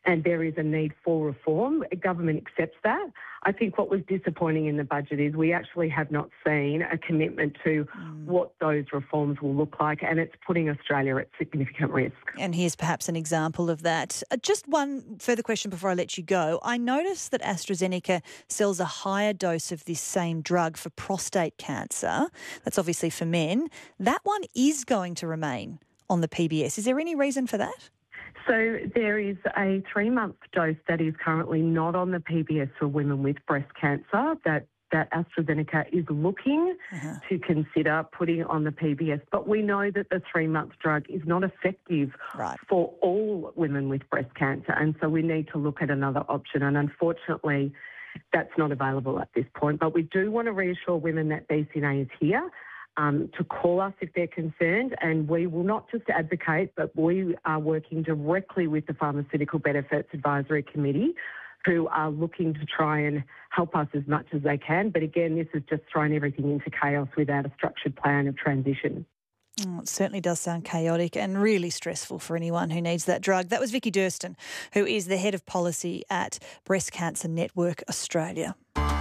and there is a need for reform. The government accepts that. I think what was disappointing in the budget is we actually have not seen a commitment to what those reforms will look like, and it's putting Australia at significant risk. And here's perhaps an example of that. Just one further question before I let you go. I noticed that AstraZeneca sells a higher dose of this same drug for prostate cancer. That's obviously for men. That one is going to remain on the PBS. Is there any reason for that? So there is a 3-month dose that is currently not on the PBS for women with breast cancer that AstraZeneca is looking to consider putting on the PBS. But we know that the 3-month drug is not effective for all women with breast cancer, and so we need to look at another option. And unfortunately, that's not available at this point. But we do want to reassure women that BCNA is here. To call us if they're concerned, and we will not just advocate, but we are working directly with the Pharmaceutical Benefits Advisory Committee, who are looking to try and help us as much as they can. But again, this has just thrown everything into chaos without a structured plan of transition. It certainly does sound chaotic and really stressful for anyone who needs that drug. That was Vicky Durston, who is the Head of Policy at Breast Cancer Network Australia.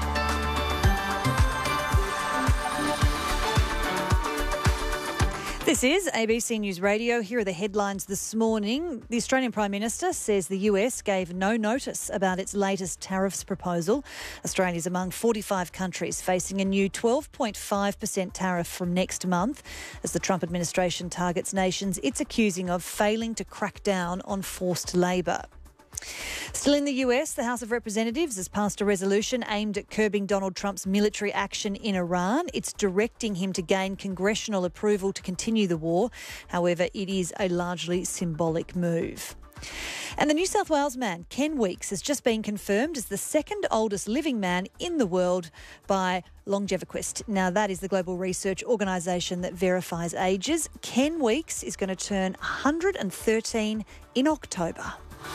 This is ABC News Radio. Here are the headlines this morning. The Australian Prime Minister says the US gave no notice about its latest tariffs proposal. Australia is among 45 countries facing a new 12.5% tariff from next month as the Trump administration targets nations it's accusing of failing to crack down on forced labour. Still in the US, the House of Representatives has passed a resolution aimed at curbing Donald Trump's military action in Iran. It's directing him to gain congressional approval to continue the war. However, it is a largely symbolic move. And the New South Wales man, Ken Weeks, has just been confirmed as the second oldest living man in the world by LongeviQuest. Now, that is the global research organisation that verifies ages. Ken Weeks is going to turn 113 in October.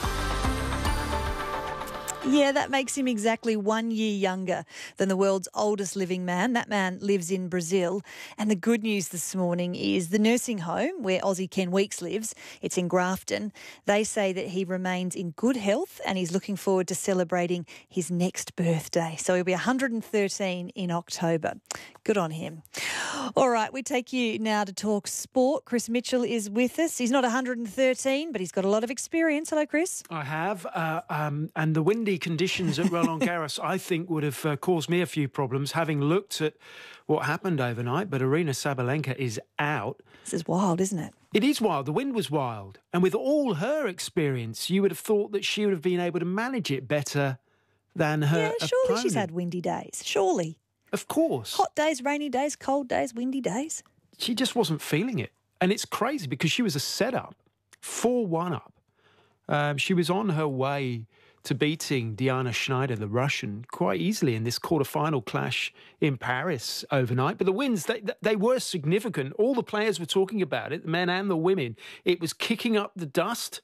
Yeah, that makes him exactly 1 year younger than the world's oldest living man. That man lives in Brazil. And the good news this morning is the nursing home where Aussie Ken Weeks lives, it's in Grafton. They say that he remains in good health and he's looking forward to celebrating his next birthday. So he'll be 113 in October. Good on him. All right, we take you now to talk sport. Chris Mitchell is with us. He's not 113, but he's got a lot of experience. Hello, Chris. I have. And the windy conditions at Roland Garros, I think, would have caused me a few problems, having looked at what happened overnight. But Aryna Sabalenka is out. This is wild, isn't it? It is wild. The wind was wild. And with all her experience, you would have thought that she would have been able to manage it better than her Yeah, surely opponent. She's had windy days. Surely. Of course. Hot days, rainy days, cold days, windy days. She just wasn't feeling it. And it's crazy because she was a set-up, 4-1 up. She was on her way to beating Diana Schneider, the Russian, quite easily in this quarter-final clash in Paris overnight. But the wins, they were significant. All the players were talking about it, the men and the women. It was kicking up the dust.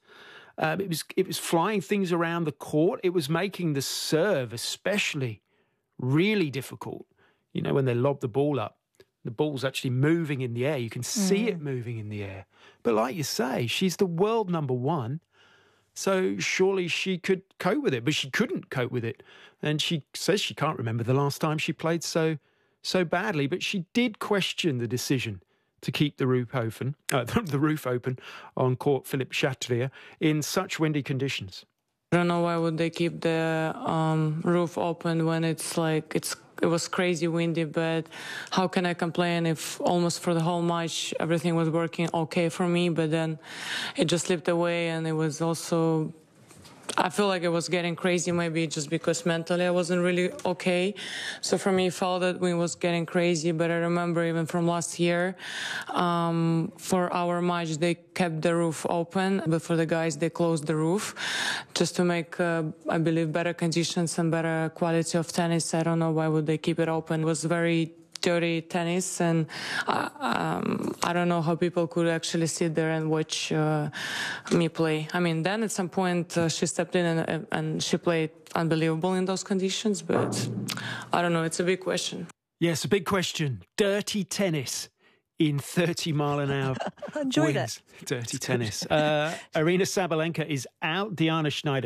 It was flying things around the court. It was making the serve especially really difficult. You know, when they lob the ball up, the ball's actually moving in the air. You can see it moving in the air. But like you say, she's the world number one. So surely she could cope with it, but she couldn't cope with it. And she says she can't remember the last time she played so badly, but she did question the decision to keep the roof open on court Philippe Chatrier in such windy conditions. I don't know why would they keep the roof open when it was crazy windy, but how can I complain if almost for the whole match everything was working okay for me, but then it just slipped away, and it was also, I feel like it was getting crazy maybe just because mentally I wasn't really okay. So for me, it felt that it was getting crazy, but I remember even from last year, for our match, they kept the roof open, but for the guys, they closed the roof just to make, I believe, better conditions and better quality of tennis. I don't know why would they keep it open. It was very dirty tennis, and I don't know how people could actually sit there and watch me play. I mean, then at some point she stepped in and she played unbelievable in those conditions, but I don't know, it's a big question. Yes, a big question. Dirty tennis in 30-mile-an-hour I enjoyed winds. Dirty tennis. Aryna Sabalenka is out. Diana Schneider